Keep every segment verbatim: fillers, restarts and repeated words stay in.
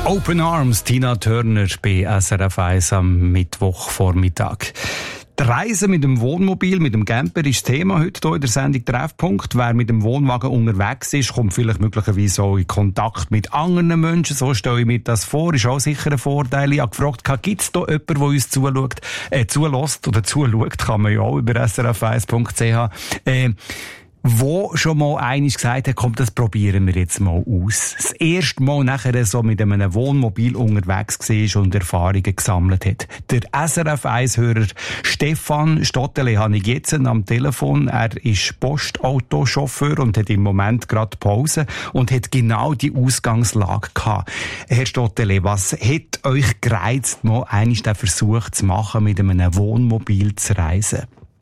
Open Arms, Tina Turner bei S R F eins am Mittwochvormittag. Die Reise mit dem Wohnmobil, mit dem Camper ist das Thema heute hier in der Sendung Treffpunkt. Wer mit dem Wohnwagen unterwegs ist, kommt vielleicht möglicherweise auch in Kontakt mit anderen Menschen. So stelle ich mir das vor. Ist auch sicher ein Vorteil. Ich habe gefragt, gibt es da jemanden, der uns zuschaut, äh, zulässt oder zuschaut, kann man ja auch über s r f eins punkt c h. Äh, wo schon mal einer gesagt hat, komm, das probieren wir jetzt mal aus. Das erste Mal nachher so mit einem Wohnmobil unterwegs war und Erfahrungen gesammelt hat. Der S R F eins-Hörer Stefan Stottele habe ich jetzt am Telefon. Er ist Postautochauffeur und hat im Moment gerade Pause und hat genau die Ausgangslage gehabt. Herr Stottele, was hat euch gereizt, mal einmal den Versuch zu machen, mit einem Wohnmobil zu reisen?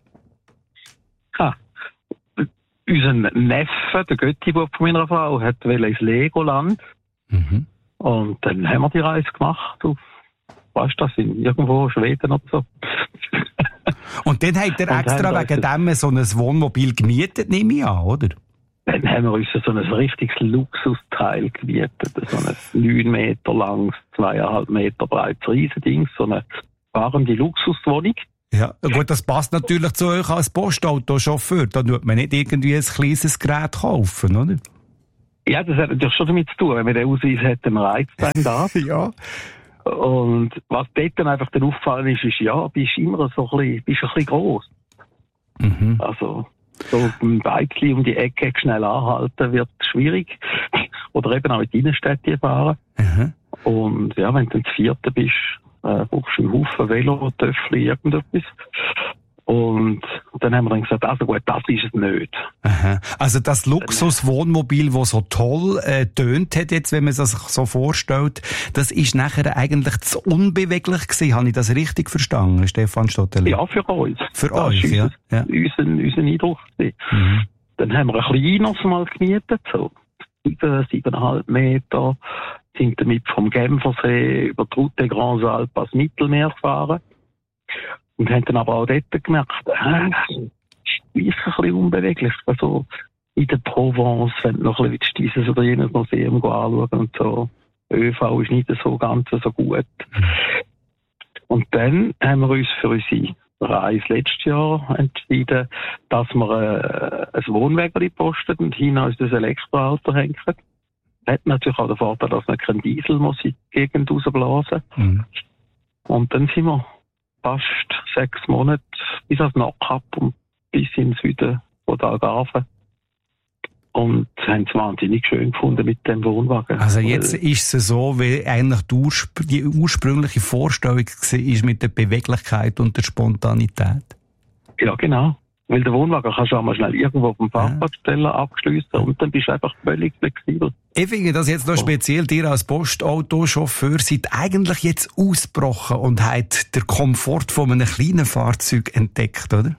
Ah. Unser Neffe, der Götti-Bub von meiner Frau, hat ins Legoland. Mhm. Und dann haben wir die Reise gemacht auf, weißt du, das in irgendwo Schweden oder so. Und dann habt ihr extra wegen dem so ein Wohnmobil gemietet, nehme ich an, oder? Dann haben wir uns so ein richtiges Luxusteil gemietet. So ein neun Meter langes, zweieinhalb Meter breites Riesending, so eine fahrende Luxuswohnung. Ja, gut, das passt natürlich zu euch als Postautochauffeur. Da tut man nicht irgendwie ein kleines Gerät kaufen, oder? Ja, das hat natürlich schon damit zu tun. Wenn man den Ausweis hat, dann reizt einen das. Ja. Und was dort dann einfach dann auffallen ist, ist, ja, bist immer so ein bisschen, bist ein bisschen gross. Mhm. Also, so ein Bikechen um die Ecke schnell anhalten wird schwierig. Oder eben auch in die Innenstädte fahren. Mhm. Und ja, wenn du dann das vierte bist, Äh, brauchst du einen Haufen Velo, Töffli, irgendetwas. Und dann haben wir dann gesagt, also gut, das ist es nicht. Aha. Also das Luxuswohnmobil, das so toll äh, tönt hat jetzt, wenn man es sich so vorstellt, das ist nachher eigentlich zu unbeweglich gewesen. Habe ich das richtig verstanden, Stefan Stottele? Ja, für uns. Für das euch, ja. Unser, ja. Unser, unser Eindruck. Mhm. Dann haben wir ein kleines mal gemietet, so sieben, siebeneinhalb Meter. Sind damit vom Genfersee über die Route Grand Alpes ans Mittelmeer gefahren. Und haben dann aber auch dort gemerkt, äh, das ist ein bisschen unbeweglich. Also in der Provence, wenn du noch ein bisschen dieses oder jenes Museum anschauen und so. ÖV ist nicht so ganz so gut. Und dann haben wir uns für unsere Reise letztes Jahr entschieden, dass wir äh, ein Wohnwägeli posten und hinein uns das Elektroauto hängen. Hat natürlich auch den Vorteil, dass man keinen Diesel muss in die Gegend rausblasen. Mhm. Und dann sind wir fast sechs Monate bis ans Nordkap und bis in den Süden von der Algarve. Und haben es wahnsinnig schön gefunden mit dem Wohnwagen. Also jetzt ist es so, wie eigentlich die, Urspr- die ursprüngliche Vorstellung war mit der Beweglichkeit und der Spontanität. Ja, genau. Weil der Wohnwagen kannst du auch mal schnell irgendwo auf dem Fahrradsteller ja. abschliessen und dann bist du einfach völlig flexibel. Ich finde das jetzt noch speziell, ihr als Postautochauffeur seid eigentlich jetzt ausgebrochen und habt den Komfort von einem kleinen Fahrzeug entdeckt, oder?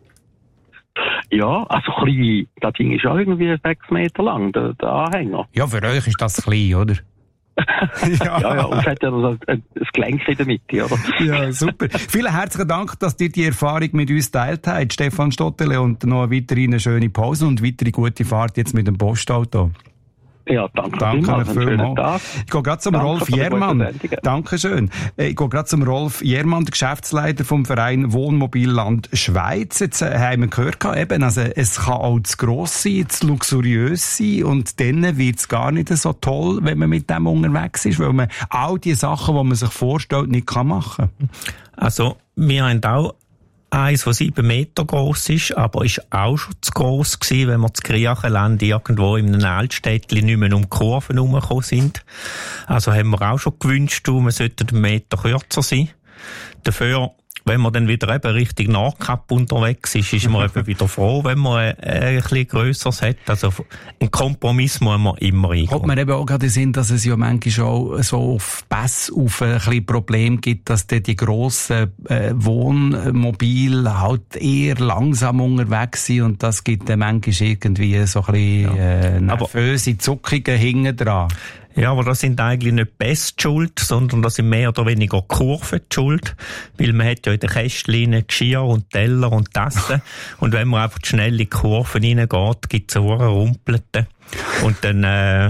Ja, also klein, das Ding ist auch irgendwie sechs Meter lang, der, der Anhänger. Ja, für euch ist das klein, oder? ja. ja, ja, und es hat ja das, das Gelenk in der Mitte, oder? Ja, super. Vielen herzlichen Dank, dass ihr die Erfahrung mit uns teilt habt, Stefan Stottele, und noch weiterhin eine schöne Pause und weitere gute Fahrt jetzt mit dem Postauto. Ja, danke, danke vielmals. Ich gehe gerade zum danke Rolf Jermann. Dankeschön. Ich gehe gerade zum Rolf Jermann, der Geschäftsleiter vom Verein Wohnmobilland Schweiz. Jetzt äh, haben wir gehört, eben, also, es kann auch zu gross sein, zu luxuriös sein und dann wird es gar nicht so toll, wenn man mit dem unterwegs ist, weil man all die Sachen, die man sich vorstellt, nicht kann machen. Also, wir haben auch eins, das sieben Meter gross ist, aber ist auch schon zu gross gewesen, wenn wir zu Griechenland irgendwo in einem Altstädtchen nicht mehr um die Kurven herumgekommen sind. Also haben wir auch schon gewünscht, wir sollten einen Meter kürzer sein. Dafür, wenn man dann wieder eben Richtung Nordkap unterwegs ist, ist man eben wieder froh, wenn man ein, ein bisschen Grösseres hat. Also einen Kompromiss muss man immer eingehen. Hat man eben auch gerade den Sinn, dass es ja manchmal auch so auf Pass auf ein bisschen Problem gibt, dass die, die grossen äh, Wohnmobile halt eher langsam unterwegs sind und das gibt dann manchmal irgendwie so ein bisschen äh, nervöse Zuckungen hinten dran. Ja, aber das sind eigentlich nicht Pässe die Schuld, sondern das sind mehr oder weniger Kurven die Schuld, weil man hat ja in den Kästchen Geschirr und Teller und Tassen und wenn man einfach schnell in die Kurven reingeht, gibt es eine Rumpelte und dann äh,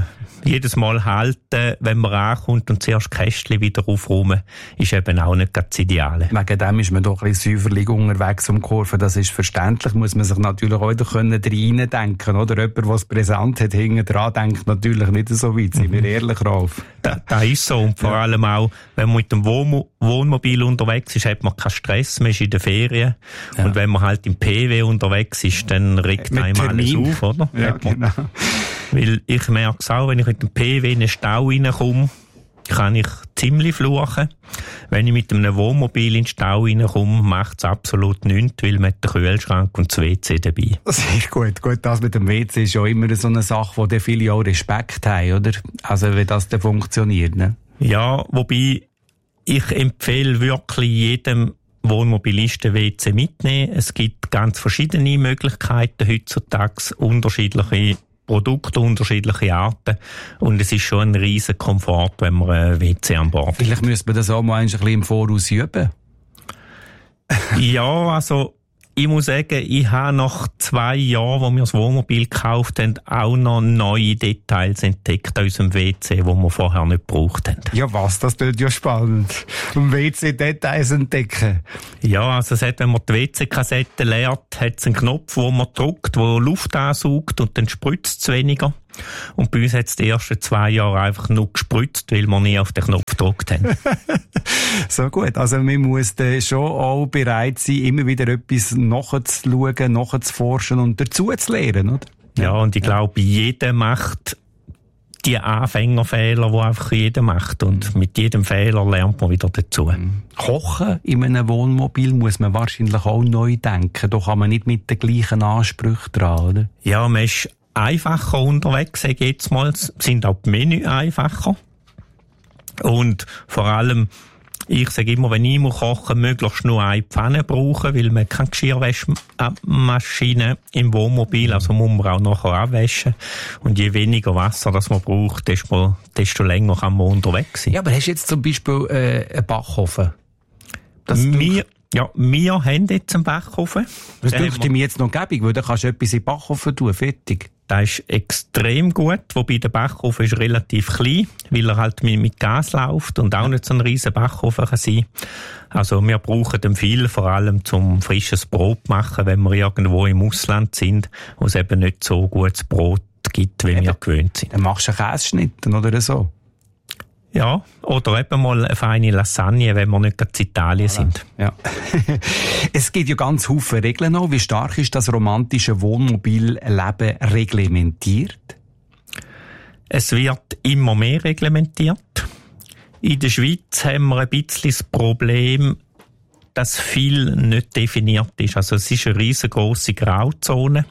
jedes Mal halten, wenn man ankommt und zuerst das Kästchen wieder aufräumen, ist eben auch nicht ganz das Ideale. Wegen dem ist man doch ein bisschen säuferlich unterwegs um die Kurve. Das ist verständlich, muss man sich natürlich auch wieder reindenken können, oder? Jemand, der es präsent hat, hinten dran denkt natürlich nicht so weit, sind wir mhm. ehrlich drauf. Da, da ist so. Und vor ja. allem auch, wenn man mit dem Wohn- Wohnmobil unterwegs ist, hat man keinen Stress, man ist in den Ferien. Ja. Und wenn man halt im P W unterwegs ist, dann regt mit einem Termin. alles auf, oder? Ja, genau. Weil ich merke es auch, wenn ich mit dem P W in den Stau reinkomme, kann ich ziemlich fluchen. Wenn ich mit einem Wohnmobil in den Stau reinkomme, macht es absolut nichts, weil man hat den Kühlschrank und das W C dabei. Sehr gut. Gut, das mit dem W C ist ja immer so eine Sache, wo viele auch Respekt haben, oder? Also, wie das dann funktioniert, ne? Ja, wobei ich empfehle wirklich jedem Wohnmobilisten W C mitnehmen. Es gibt ganz verschiedene Möglichkeiten heutzutage, unterschiedliche Produkte, unterschiedliche Arten. Und es ist schon ein riesen Komfort, wenn man ein W C an Bord hat. Vielleicht müsste man das auch mal ein bisschen im Voraus üben. Ja, also ich muss sagen, ich habe nach zwei Jahren, wo wir das Wohnmobil gekauft haben, auch noch neue Details entdeckt an unserem W C, die wir vorher nicht gebraucht haben. Ja was, das klingt ja spannend. Um W C-Details entdecken. Ja, also es hat, wenn man die W C-Kassette leert, hat es einen Knopf, wo man drückt, wo Luft ansaugt und dann spritzt es weniger. Und bei uns hat es die ersten zwei Jahre einfach nur gespritzt, weil wir nie auf den Knopf gedrückt haben. So gut, also man muss schon auch bereit sein, immer wieder etwas nachzuschauen, nachzuforschen und dazu zu lernen, oder? Ja, und ich glaube, jeder macht die Anfängerfehler, die einfach jeder macht. Und mit jedem Fehler lernt man wieder dazu. Kochen in einem Wohnmobil muss man wahrscheinlich auch neu denken. Da kann man nicht mit den gleichen Ansprüchen dran, oder? Ja, man ist einfacher unterwegs, sage ich jetzt mal. Sind auch die Menü einfacher. Und vor allem, ich sage immer, wenn ich muss kochen, möglichst nur eine Pfanne brauchen, weil man keine Geschirrwaschmaschine im Wohnmobil, also muss man auch nachher abwaschen. Und je weniger Wasser das man braucht, desto, desto länger kann man unterwegs sein. Ja, aber hast du jetzt zum Beispiel äh, einen Backofen? Das wir, ja, wir haben jetzt einen Backofen. Das dürfte mir jetzt noch gäbig, weil dann kannst du etwas in den Backofen tun, fertig. Das ist extrem gut, wobei der Backofen ist relativ klein, weil er halt mit Gas läuft und auch nicht so ein riesen Backofen kann sein. Also wir brauchen den viel, vor allem zum frisches Brot machen, wenn wir irgendwo im Ausland sind, wo es eben nicht so gutes Brot gibt, wie eben, wir gewöhnt sind. Dann machst du einen Käseschnitt oder so? Ja, oder eben mal eine feine Lasagne, wenn wir nicht gerade in Italien voilà. sind. Ja. Es gibt ja ganz viele Regeln noch. Wie stark ist das romantische Wohnmobilleben reglementiert? Es wird immer mehr reglementiert. In der Schweiz haben wir ein bisschen das Problem, dass viel nicht definiert ist. Also es ist eine riesengroße Grauzone.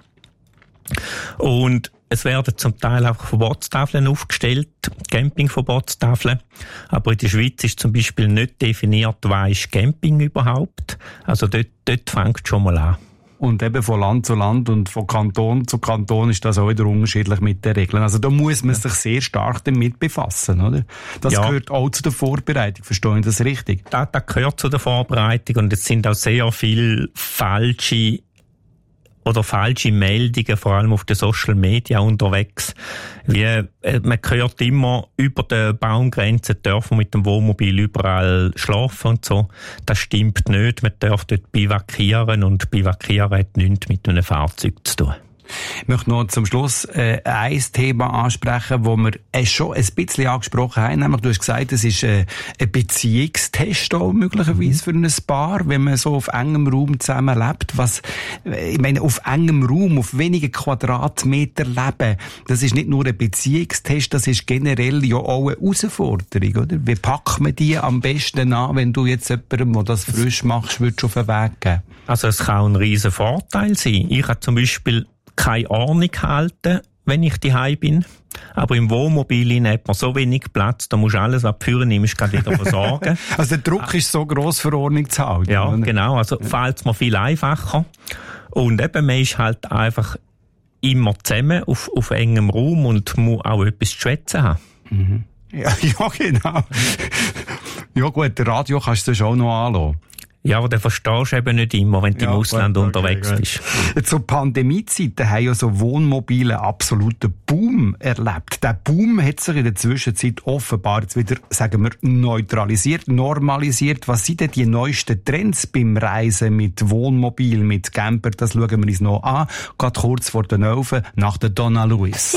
Und es werden zum Teil auch Verbotstafeln aufgestellt, Campingverbotstafeln. Aber in der Schweiz ist zum Beispiel nicht definiert, was ist Camping überhaupt. Also dort, dort fängt es schon mal an. Und eben von Land zu Land und von Kanton zu Kanton ist das auch wieder unterschiedlich mit den Regeln. Also da muss man ja. sich sehr stark damit befassen, oder? Das ja. gehört auch zu der Vorbereitung, verstehe ich das richtig? Das, das gehört zu der Vorbereitung und es sind auch sehr viele falsche oder falsche Meldungen, vor allem auf den Social Media unterwegs. Wie, äh, man hört immer, über der Baumgrenze dürfen wir mit dem Wohnmobil überall schlafen und so. Das stimmt nicht. Man darf dort bivakieren und bivakieren hat nichts mit einem Fahrzeug zu tun. Ich möchte noch zum Schluss äh, ein Thema ansprechen, wo wir äh, schon ein bisschen angesprochen haben. Nämlich, du hast gesagt, es ist äh, ein Beziehungstest auch möglicherweise für ein Paar, wenn man so auf engem Raum zusammen lebt. Was, ich meine, auf engem Raum, auf wenigen Quadratmeter leben, das ist nicht nur ein Beziehungstest, das ist generell ja auch eine Herausforderung, oder? Wie packt man die am besten an, wenn du jetzt jemandem, der das frisch machst, würdest auf den Weg geben? Also es kann auch ein riesen Vorteil sein. Ich habe zum Beispiel keine Ordnung halten, wenn ich daheim bin. Aber im Wohnmobil hat man so wenig Platz, da musst du alles, was du führen nimmst, gerade wieder versorgen. Also der Druck ist so gross, für Ordnung zu halten. Ja, oder? Genau. Also ja. fällt es mir viel einfacher. Und eben, man ist halt einfach immer zusammen auf, auf engem Raum und muss auch etwas zu schwätzen haben. Mhm. Ja, ja, genau. Ja gut, der Radio kannst du schon noch anschauen. Ja, aber den verstehst du eben nicht immer, wenn du ja, im Ausland okay, unterwegs okay, bist. Zu Pandemiezeiten haben ja so Wohnmobile einen absoluten Boom erlebt. Der Boom hat sich in der Zwischenzeit offenbar jetzt wieder, sagen wir, neutralisiert, normalisiert. Was sind denn die neuesten Trends beim Reisen mit Wohnmobil, mit Camper? Das schauen wir uns noch an. Gerade kurz vor den Elfen nach der Donna Luis.